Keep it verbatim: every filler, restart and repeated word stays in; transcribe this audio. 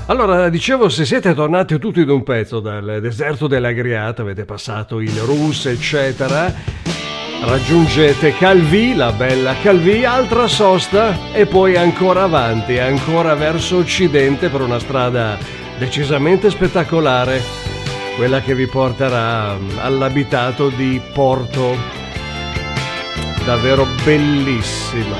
Allora, dicevo, se siete tornati tutti d'un pezzo dal deserto dell'Agriata, avete passato il Rus, eccetera, raggiungete Calvi, la bella Calvi, altra sosta e poi ancora avanti, ancora verso occidente per una strada decisamente spettacolare, quella che vi porterà all'abitato di Porto, davvero bellissima.